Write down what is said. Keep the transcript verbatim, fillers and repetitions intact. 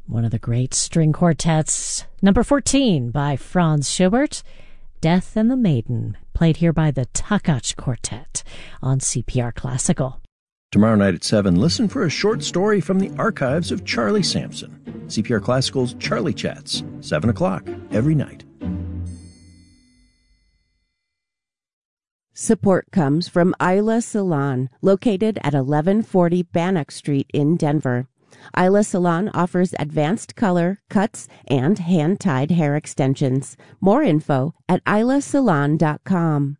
one of the great string quartets. Number fourteen by Franz Schubert, Death and the Maiden, played here by the Takacs Quartet on C P R Classical. Tomorrow night at seven, listen for a short story from the archives of Charlie Sampson. C P R Classical's Charlie Chats, seven o'clock every night. Support comes from Isla Salon, located at eleven forty Bannock Street in Denver. Isla Salon offers advanced color, cuts, and hand-tied hair extensions. More info at isla salon dot com.